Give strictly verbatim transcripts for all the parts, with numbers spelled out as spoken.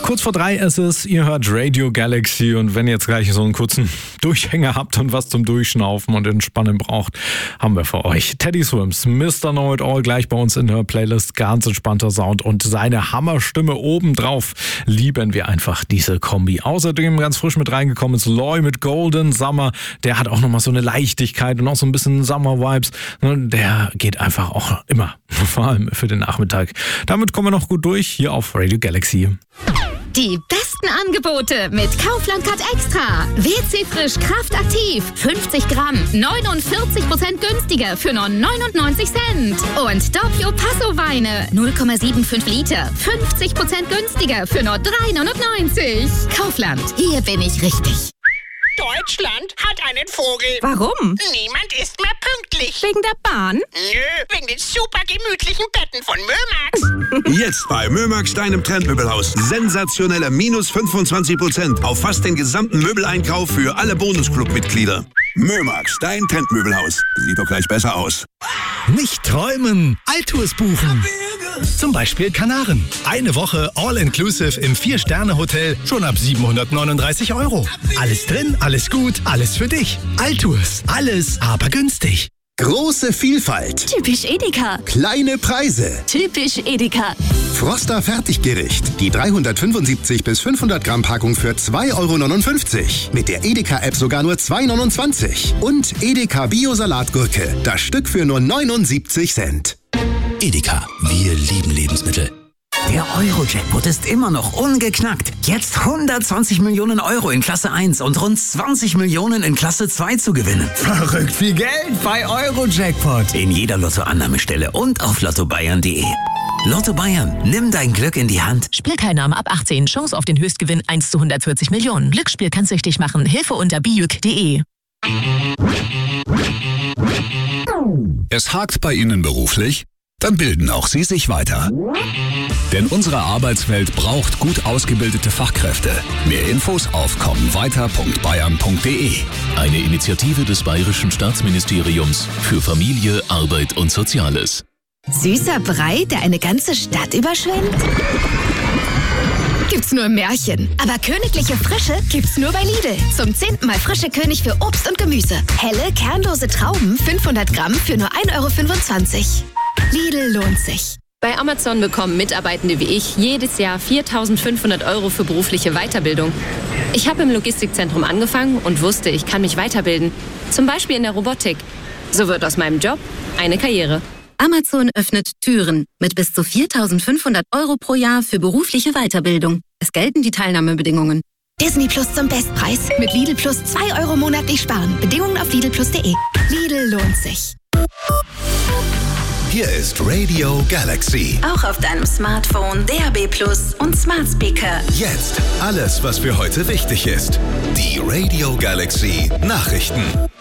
Kurz vor drei ist es, ihr hört Radio Galaxy und wenn ihr jetzt gleich so einen kurzen Durchhänger habt und was zum Durchschnaufen und Entspannen braucht, haben wir für euch Teddy Swims, Mister Know It All, gleich bei uns in der Playlist, ganz entspannter Sound und seine Hammerstimme obendrauf. Lieben wir einfach diese Kombi. Außerdem ganz frisch mit reingekommen ist Loy mit Golden Summer, der hat auch nochmal so eine Leichtigkeit und auch so ein bisschen Summer-Vibes. Der geht einfach auch immer, vor allem für den Nachmittag. Damit kommen wir noch gut durch, hier auf Radio Galaxy. Die besten Angebote mit Kaufland Card Extra. W C Frisch Kraft Aktiv. fünfzig Gramm. neunundvierzig Prozent günstiger für nur neunundneunzig Cent. Und Doppio Passo Weine. null Komma fünfundsiebzig Liter. fünfzig Prozent günstiger für nur drei neunundneunzig. Kaufland. Hier bin ich richtig. Deutschland hat einen Vogel. Warum? Niemand ist mehr pünktlich. Wegen der Bahn? Nö, wegen den super gemütlichen Betten von Mömax. Jetzt bei Mömax, deinem Trendmöbelhaus. Sensationelle minus fünfundzwanzig Prozent auf fast den gesamten Möbeleinkauf für alle Bonusclub-Mitglieder. Mömax, dein Trendmöbelhaus. Sieht doch gleich besser aus. Nicht träumen, Altours buchen. Zum Beispiel Kanaren. Eine Woche All-Inclusive im Vier-Sterne-Hotel schon ab siebenhundertneununddreißig Euro. Alles drin, alles gut, alles für dich. Altours, alles aber günstig. Große Vielfalt. Typisch Edeka. Kleine Preise. Typisch Edeka. Froster Fertiggericht. Die dreihundertfünfundsiebzig bis fünfhundert Gramm Packung für zwei Euro neunundfünfzig. Mit der Edeka-App sogar nur zwei Euro neunundzwanzig. Und Edeka Bio-Salatgurke. Das Stück für nur neunundsiebzig Cent. Edeka, wir lieben Lebensmittel. Der Euro-Jackpot ist immer noch ungeknackt. Jetzt hundertzwanzig Millionen Euro in Klasse eins und rund zwanzig Millionen in Klasse zwei zu gewinnen. Verrückt viel Geld bei Euro-Jackpot. In jeder Lottoannahmestelle und auf lotto bayern punkt de. Lotto Bayern, nimm dein Glück in die Hand. Spielteilnahme ab achtzehn. Chance auf den Höchstgewinn eins zu hundertvierzig Millionen. Glücksspiel kann süchtig machen. Hilfe unter bijuk punkt de. Es hakt bei Ihnen beruflich? Dann bilden auch Sie sich weiter. Denn unsere Arbeitswelt braucht gut ausgebildete Fachkräfte. Mehr Infos auf kommen weiter punkt bayern punkt de. Eine Initiative des Bayerischen Staatsministeriums für Familie, Arbeit und Soziales. Süßer Brei, der eine ganze Stadt überschwemmt? Gibt's nur im Märchen. Aber königliche Frische gibt's nur bei Lidl. Zum zehnten Mal frische König für Obst und Gemüse. Helle, kernlose Trauben, fünfhundert Gramm für nur ein Euro fünfundzwanzig. Lidl lohnt sich. Bei Amazon bekommen Mitarbeitende wie ich jedes Jahr viertausendfünfhundert Euro für berufliche Weiterbildung. Ich habe im Logistikzentrum angefangen und wusste, ich kann mich weiterbilden. Zum Beispiel in der Robotik. So wird aus meinem Job eine Karriere. Amazon öffnet Türen mit bis zu viertausendfünfhundert Euro pro Jahr für berufliche Weiterbildung. Es gelten die Teilnahmebedingungen. Disney Plus zum Bestpreis. Mit Lidl Plus zwei Euro monatlich sparen. Bedingungen auf lidl plus punkt de. Lidl lohnt sich. Hier ist Radio Galaxy. Auch auf deinem Smartphone, D A B Plus und Smart Speaker. Jetzt alles, was für heute wichtig ist. Die Radio Galaxy Nachrichten.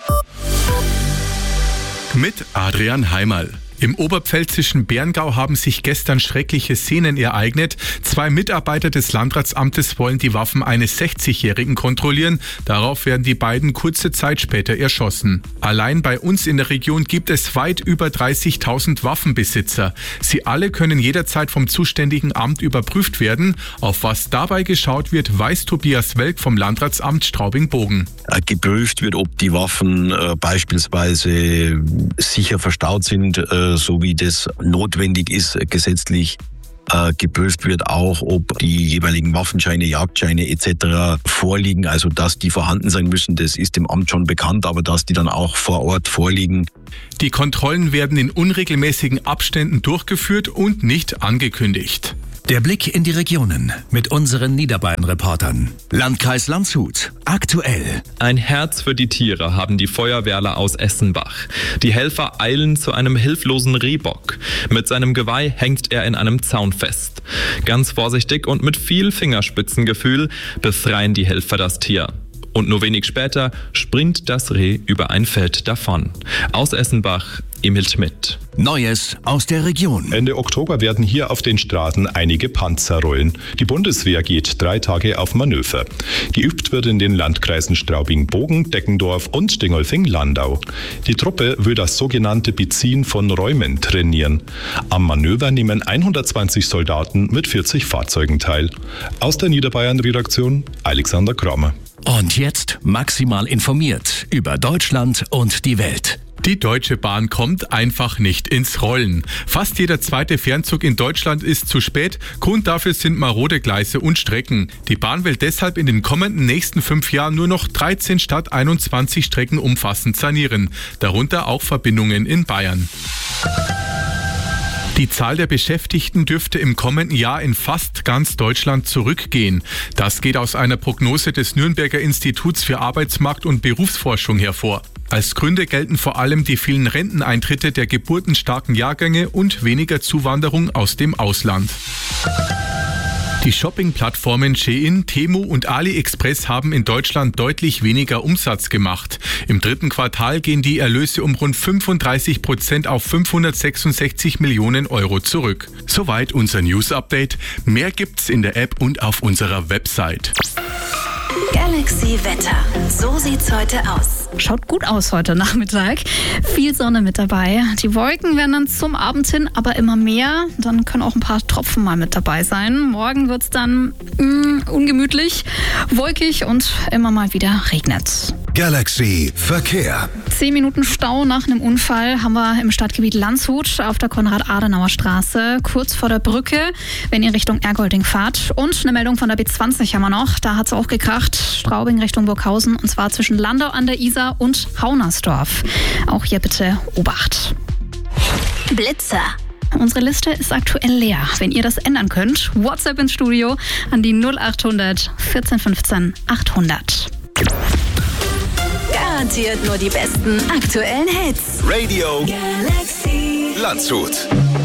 Mit Adrian Heimerl. Im oberpfälzischen Berngau haben sich gestern schreckliche Szenen ereignet. Zwei Mitarbeiter des Landratsamtes wollen die Waffen eines sechzigjährigen kontrollieren. Darauf werden die beiden kurze Zeit später erschossen. Allein bei uns in der Region gibt es weit über dreißigtausend Waffenbesitzer. Sie alle können jederzeit vom zuständigen Amt überprüft werden. Auf was dabei geschaut wird, weiß Tobias Welk vom Landratsamt Straubing-Bogen. Geprüft wird, ob die Waffen äh, beispielsweise sicher verstaut sind, äh, so wie das notwendig ist gesetzlich. Äh, geprüft wird auch, ob die jeweiligen Waffenscheine, Jagdscheine et cetera vorliegen, also dass die vorhanden sein müssen. Das ist dem Amt schon bekannt, aber dass die dann auch vor Ort vorliegen. Die Kontrollen werden in unregelmäßigen Abständen durchgeführt und nicht angekündigt. Der Blick in die Regionen mit unseren Niederbayern-Reportern. Landkreis Landshut. Aktuell. Ein Herz für die Tiere haben die Feuerwehrler aus Essenbach. Die Helfer eilen zu einem hilflosen Rehbock. Mit seinem Geweih hängt er in einem Zaun fest. Ganz vorsichtig und mit viel Fingerspitzengefühl befreien die Helfer das Tier. Und nur wenig später springt das Reh über ein Feld davon. Aus Essenbach, Emil Schmidt. Neues aus der Region. Ende Oktober werden hier auf den Straßen einige Panzer rollen. Die Bundeswehr geht drei Tage auf Manöver. Geübt wird in den Landkreisen Straubing-Bogen, Deckendorf und Dingolfing-Landau. Die Truppe will das sogenannte Beziehen von Räumen trainieren. Am Manöver nehmen hundertzwanzig Soldaten mit vierzig Fahrzeugen teil. Aus der Niederbayern-Redaktion Alexander Kramer. Und jetzt maximal informiert über Deutschland und die Welt. Die Deutsche Bahn kommt einfach nicht ins Rollen. Fast jeder zweite Fernzug in Deutschland ist zu spät. Grund dafür sind marode Gleise und Strecken. Die Bahn will deshalb in den kommenden nächsten fünf Jahren nur noch dreizehn statt einundzwanzig Strecken umfassend sanieren. Darunter auch Verbindungen in Bayern. Die Zahl der Beschäftigten dürfte im kommenden Jahr in fast ganz Deutschland zurückgehen. Das geht aus einer Prognose des Nürnberger Instituts für Arbeitsmarkt- und Berufsforschung hervor. Als Gründe gelten vor allem die vielen Renteneintritte der geburtenstarken Jahrgänge und weniger Zuwanderung aus dem Ausland. Die Shopping-Plattformen Shein, Temu und AliExpress haben in Deutschland deutlich weniger Umsatz gemacht. Im dritten Quartal gehen die Erlöse um rund fünfunddreißig Prozent auf fünfhundertsechsundsechzig Millionen Euro zurück. Soweit unser News-Update. Mehr gibt's in der App und auf unserer Website. Galaxy Wetter. So sieht's heute aus. Schaut gut aus heute Nachmittag. Viel Sonne mit dabei. Die Wolken werden dann zum Abend hin aber immer mehr. Dann können auch ein paar Tropfen mal mit dabei sein. Morgen wird's dann mh, ungemütlich, wolkig und immer mal wieder regnet. Galaxy Verkehr. Zehn Minuten Stau nach einem Unfall haben wir im Stadtgebiet Landshut auf der Konrad-Adenauer-Straße, kurz vor der Brücke, wenn ihr Richtung Ergolding fahrt. Und eine Meldung von der B zwanzig haben wir noch. Da hat es auch gekracht. Straubing Richtung Burghausen, und zwar zwischen Landau an der Isar und Haunersdorf. Auch hier bitte Obacht. Blitzer. Unsere Liste ist aktuell leer. Wenn ihr das ändern könnt, WhatsApp ins Studio an die null achthundert vierzehn fünfzehn achthundert. Garantiert nur die besten aktuellen Hits. Radio Galaxy Landshut.